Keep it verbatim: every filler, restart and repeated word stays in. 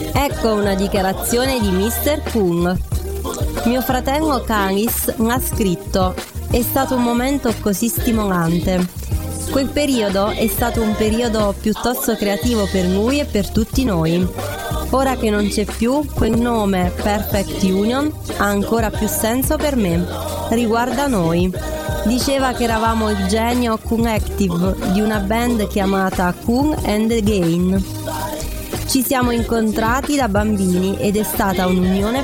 Ecco una dichiarazione di mister Kung. Mio fratello Canis mi ha scritto: è stato un momento così stimolante. Quel periodo è stato un periodo piuttosto creativo per lui e per tutti noi. Ora che non c'è più, quel nome Perfect Union ha ancora più senso per me. Riguarda noi. Diceva che eravamo il genio collective di una band chiamata Kung and Again. Ci siamo incontrati da bambini ed è stata un'unione